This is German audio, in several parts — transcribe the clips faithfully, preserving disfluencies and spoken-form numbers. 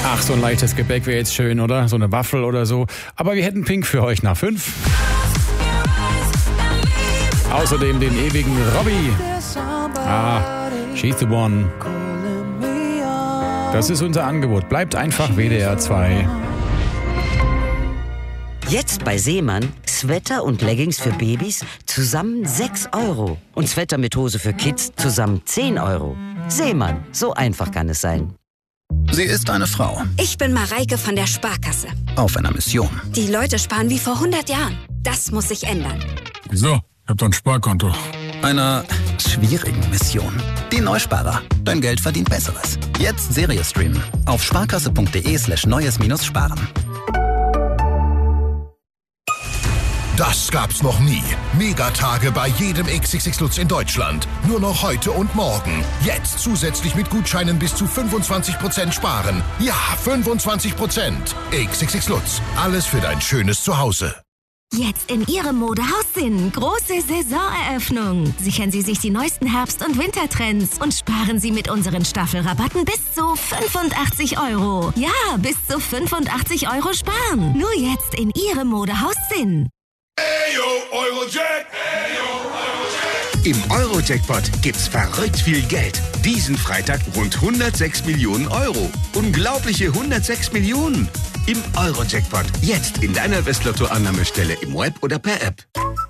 Ach, so ein leichtes Gebäck wäre jetzt schön, oder? So eine Waffel oder so. Aber wir hätten Pink für euch nach fünf. Außerdem den ewigen Robbie. Ah, she's the one. Das ist unser Angebot. Bleibt einfach W D R zwei. Jetzt bei Seemann Sweater und Leggings für Babys zusammen sechs Euro. Und Sweater mit Hose für Kids zusammen zehn Euro. Seemann, so einfach kann es sein. Sie ist eine Frau. Ich bin Mareike von der Sparkasse. Auf einer Mission. Die Leute sparen wie vor hundert Jahren. Das muss sich ändern. Wieso? Ich hab doch ein Sparkonto. Einer schwierigen Mission. Die Neusparer. Dein Geld verdient Besseres. Jetzt Serie streamen. Auf sparkasse.de slash neues minus sparen. Das gab's noch nie. Megatage bei jedem X X X Lutz in Deutschland. Nur noch heute und morgen. Jetzt zusätzlich mit Gutscheinen bis zu fünfundzwanzig Prozent sparen. Ja, fünfundzwanzig Prozent. X X X Lutz. Alles für dein schönes Zuhause. Jetzt in Ihrem Modehaus Sinn. Große Saisoneröffnung. Sichern Sie sich die neuesten Herbst- und Wintertrends und sparen Sie mit unseren Staffelrabatten bis zu fünfundachtzig Euro. Ja, bis zu fünfundachtzig Euro sparen. Nur jetzt in Ihrem Modehaus Sinn. Eyo, Eurojack! Eyo, Eurojack! Im Eurojackpot gibt's verrückt viel Geld. Diesen Freitag rund hundertsechs Millionen Euro. Unglaubliche hundertsechs Millionen. Im Eurojackpot. Jetzt in deiner Westlotto-Annahmestelle im Web oder per App.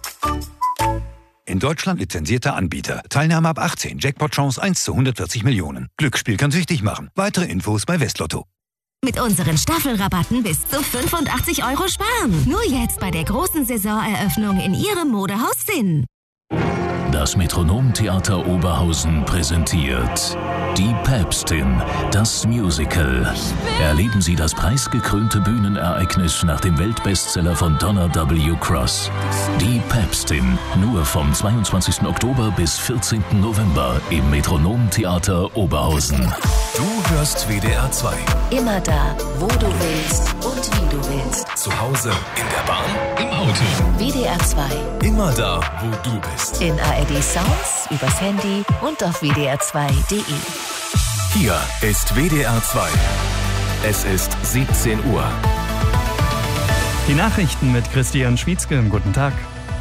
In Deutschland lizenzierter Anbieter. Teilnahme ab achtzehn. Jackpot-Chance eins zu hundertvierzig Millionen. Glücksspiel kann süchtig machen. Weitere Infos bei Westlotto. Mit unseren Staffelrabatten bis zu fünfundachtzig Euro sparen. Nur jetzt bei der großen Saisoneröffnung in Ihrem Modehaus Sinn. Das Metronom-Theater Oberhausen präsentiert Die Päpstin, das Musical. Erleben Sie das preisgekrönte Bühnenereignis nach dem Weltbestseller von Donna W. Cross. Die Päpstin, nur vom zweiundzwanzigsten Oktober bis vierzehnten November im Metronom-Theater Oberhausen. Du hörst W D R zwei. Immer da, wo du willst und wie du willst. Zu Hause, in der Bahn, im Auto. W D R zwei. Immer da, wo du bist. In A R D Sounds, übers Handy und auf w d r zwei punkt d e. Hier ist W D R zwei. Es ist siebzehn Uhr. Die Nachrichten mit Christian Schwietzke. Guten Tag.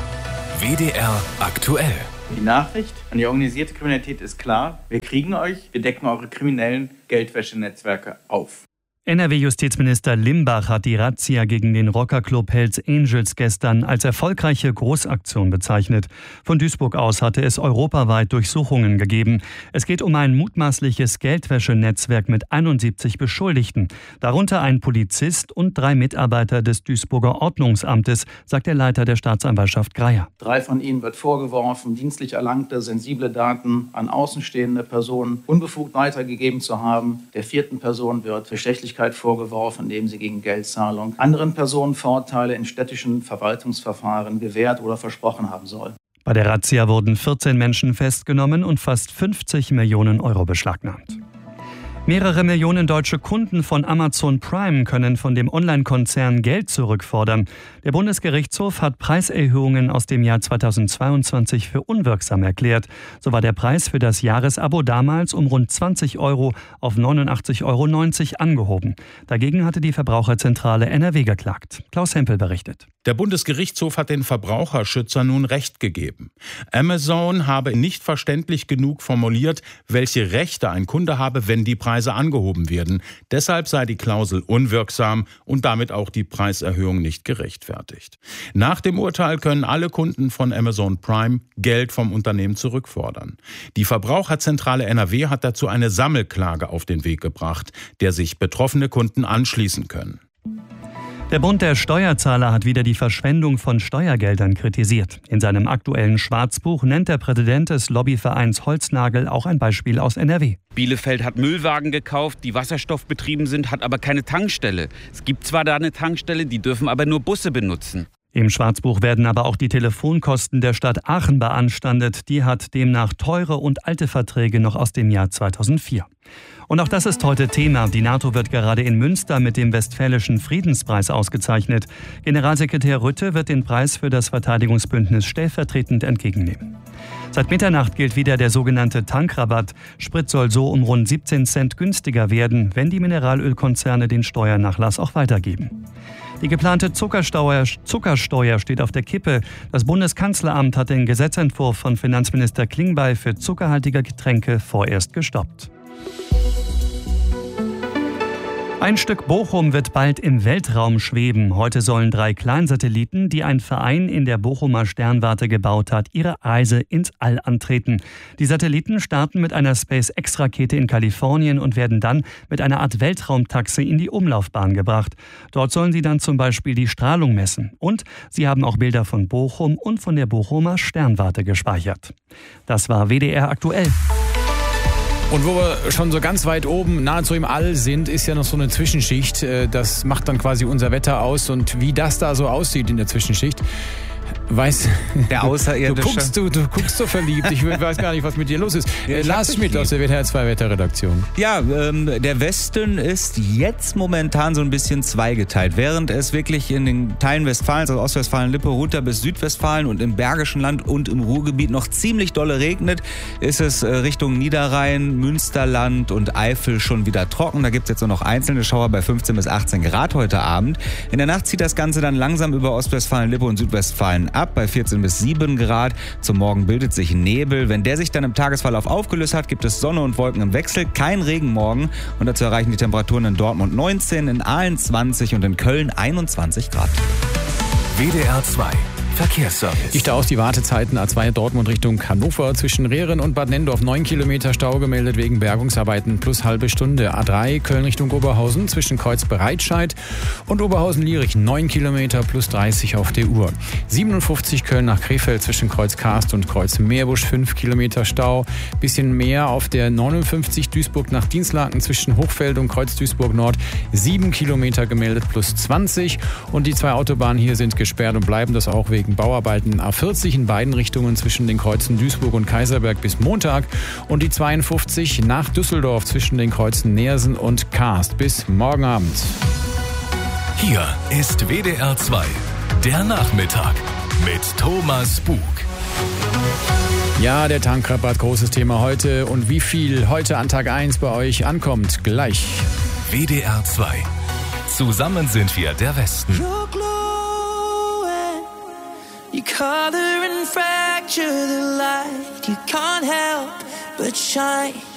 W D R aktuell. Die Nachricht an die organisierte Kriminalität ist klar. Wir kriegen euch, wir decken eure kriminellen Geldwäschenetzwerke auf. N R W-Justizminister Limbach hat die Razzia gegen den Rockerclub Hells Angels gestern als erfolgreiche Großaktion bezeichnet. Von Duisburg aus hatte es europaweit Durchsuchungen gegeben. Es geht um ein mutmaßliches Geldwäschenetzwerk mit einundsiebzig Beschuldigten. Darunter ein Polizist und drei Mitarbeiter des Duisburger Ordnungsamtes, sagt der Leiter der Staatsanwaltschaft Greyer. Drei von ihnen wird vorgeworfen, dienstlich erlangte sensible Daten an außenstehende Personen unbefugt weitergegeben zu haben. Der vierten Person wird Bestechlichkeit vorgeworfen, indem sie gegen Geldzahlung anderen Personen Vorteile in städtischen Verwaltungsverfahren gewährt oder versprochen haben soll. Bei der Razzia wurden vierzehn Menschen festgenommen und fast fünfzig Millionen Euro beschlagnahmt. Mehrere Millionen deutsche Kunden von Amazon Prime können von dem Online-Konzern Geld zurückfordern. Der Bundesgerichtshof hat Preiserhöhungen aus dem Jahr zweitausendzweiundzwanzig für unwirksam erklärt. So war der Preis für das Jahresabo damals um rund zwanzig Euro auf neunundachtzig Euro neunzig angehoben. Dagegen hatte die Verbraucherzentrale N R W geklagt. Klaus Hempel berichtet. Der Bundesgerichtshof hat den Verbraucherschützern nun Recht gegeben. Amazon habe nicht verständlich genug formuliert, welche Rechte ein Kunde habe, wenn die Preise angehoben werden. Deshalb sei die Klausel unwirksam und damit auch die Preiserhöhung nicht gerechtfertigt. Nach dem Urteil können alle Kunden von Amazon Prime Geld vom Unternehmen zurückfordern. Die Verbraucherzentrale N R W hat dazu eine Sammelklage auf den Weg gebracht, der sich betroffene Kunden anschließen können. Der Bund der Steuerzahler hat wieder die Verschwendung von Steuergeldern kritisiert. In seinem aktuellen Schwarzbuch nennt der Präsident des Lobbyvereins Holznagel auch ein Beispiel aus N R W. Bielefeld hat Müllwagen gekauft, die wasserstoffbetrieben sind, hat aber keine Tankstelle. Es gibt zwar da eine Tankstelle, die dürfen aber nur Busse benutzen. Im Schwarzbuch werden aber auch die Telefonkosten der Stadt Aachen beanstandet. Die hat demnach teure und alte Verträge noch aus dem Jahr zweitausendvier. Und auch das ist heute Thema. Die NATO wird gerade in Münster mit dem Westfälischen Friedenspreis ausgezeichnet. Generalsekretär Rutte wird den Preis für das Verteidigungsbündnis stellvertretend entgegennehmen. Seit Mitternacht gilt wieder der sogenannte Tankrabatt. Sprit soll so um rund siebzehn Cent günstiger werden, wenn die Mineralölkonzerne den Steuernachlass auch weitergeben. Die geplante Zuckersteuer, Zuckersteuer steht auf der Kippe. Das Bundeskanzleramt hat den Gesetzentwurf von Finanzminister Klingbeil für zuckerhaltige Getränke vorerst gestoppt. Ein Stück Bochum wird bald im Weltraum schweben. Heute sollen drei Kleinsatelliten, die ein Verein in der Bochumer Sternwarte gebaut hat, ihre Reise ins All antreten. Die Satelliten starten mit einer SpaceX-Rakete in Kalifornien und werden dann mit einer Art Weltraumtaxe in die Umlaufbahn gebracht. Dort sollen sie dann zum Beispiel die Strahlung messen. Und sie haben auch Bilder von Bochum und von der Bochumer Sternwarte gespeichert. Das war W D R aktuell. Und wo wir schon so ganz weit oben, nahezu im All sind, ist ja noch so eine Zwischenschicht. Das macht dann quasi unser Wetter aus. Und wie das da so aussieht in der Zwischenschicht, weiß der Außerirdische. Du guckst, du, du guckst so verliebt. Ich weiß gar nicht, was mit dir los ist. Ja, Lars Schmidt aus der W D R zwei Wetterredaktion. Ja, ähm, der Westen ist jetzt momentan so ein bisschen zweigeteilt. Während es wirklich in den Teilen Westfalens, also Ostwestfalen-Lippe runter bis Südwestfalen und im Bergischen Land und im Ruhrgebiet noch ziemlich dolle regnet, ist es äh, Richtung Niederrhein, Münsterland und Eifel schon wieder trocken. Da gibt es jetzt nur noch einzelne Schauer bei fünfzehn bis achtzehn Grad heute Abend. In der Nacht zieht das Ganze dann langsam über Ostwestfalen-Lippe und Südwestfalen ab bei vierzehn bis sieben Grad. Zum Morgen bildet sich Nebel. Wenn der sich dann im Tagesverlauf aufgelöst hat, gibt es Sonne und Wolken im Wechsel. Kein Regen morgen. Und dazu erreichen die Temperaturen in Dortmund neunzehn, in Aalen zwanzig und in Köln einundzwanzig Grad. W D R zwei Verkehrsservice. Dichter aus die Wartezeiten A zwei Dortmund Richtung Hannover zwischen Rehren und Bad Nennendorf. neun Kilometer Stau gemeldet wegen Bergungsarbeiten plus halbe Stunde. A drei Köln Richtung Oberhausen zwischen Kreuz Breitscheid und Oberhausen-Lierich. neun Kilometer plus dreißig auf der Uhr. siebenundfünfzig Köln nach Krefeld zwischen Kreuz Karst und Kreuz Meerbusch. fünf Kilometer Stau. Bisschen mehr auf der neunundfünfzig Duisburg nach Dinslaken zwischen Hochfeld und Kreuz Duisburg Nord. sieben Kilometer gemeldet plus zwanzig. Und die zwei Autobahnen hier sind gesperrt und bleiben das auch wegen Bauarbeiten. A vierzig in beiden Richtungen zwischen den Kreuzen Duisburg und Kaiserberg bis Montag und die zweiundfünfzig nach Düsseldorf zwischen den Kreuzen Neersen und Karst bis morgen Abend. Hier ist W D R zwei, der Nachmittag mit Thomas Bug. Ja, der Tankrabatt, großes Thema heute. Und wie viel heute an Tag eins bei euch ankommt, gleich. W D R zwei. Zusammen sind wir der Westen. You color and fracture the light. You can't help but shine.